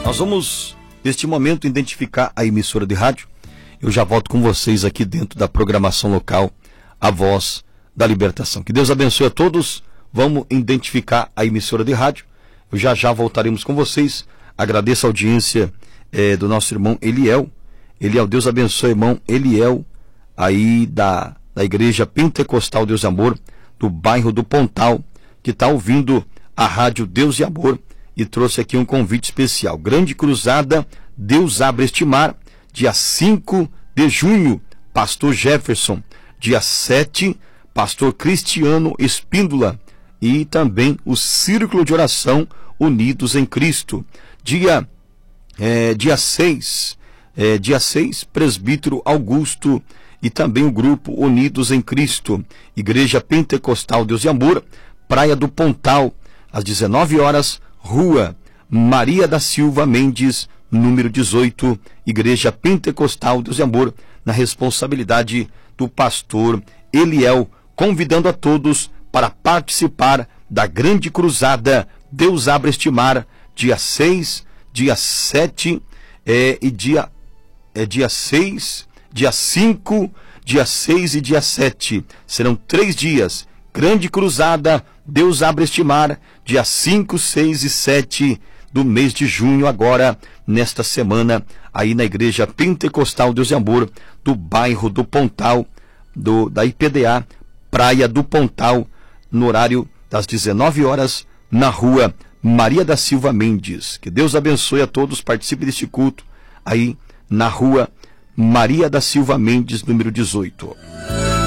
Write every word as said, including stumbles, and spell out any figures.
Nós vamos, neste momento, identificar a emissora de rádio. Eu já volto com vocês aqui dentro da programação local, A Voz da Libertação. Que Deus abençoe a todos. Vamos identificar a emissora de rádio. Eu já já voltaremos com vocês. Agradeço a audiência eh, do nosso irmão Eliel. Eliel, Deus abençoe, irmão Eliel, aí da, da Igreja Pentecostal Deus e Amor, do bairro do Pontal, que está ouvindo a rádio Deus e Amor e trouxe aqui um convite especial. Grande Cruzada, Deus Abre Este Mar, dia cinco de junho, Pastor Jefferson. Dia sete, Pastor Cristiano Espíndola. E também o Círculo de Oração Unidos em Cristo. Dia, é, dia seis, é, dia seis, Presbítero Augusto e também o grupo Unidos em Cristo. Igreja Pentecostal Deus e Amor, Praia do Pontal, às dezenove horas, Rua Maria da Silva Mendes, número dezoito, Igreja Pentecostal Deus e Amor, na responsabilidade do pastor Eliel, convidando a todos para participar da grande cruzada Deus Abre Este Mar, dia seis, dia sete é, e dia, é, dia seis, dia cinco, dia seis e dia sete. Serão três dias. Grande cruzada Deus Abre Este Mar, dia cinco, seis e sete do mês de junho, agora, nesta semana, aí na Igreja Pentecostal Deus e Amor, do bairro do Pontal, do, da I P D A, Praia do Pontal, no horário das dezenove horas, na rua Maria da Silva Mendes. Que Deus abençoe a todos, participe deste culto, aí na rua Maria da Silva Mendes, número dezoito.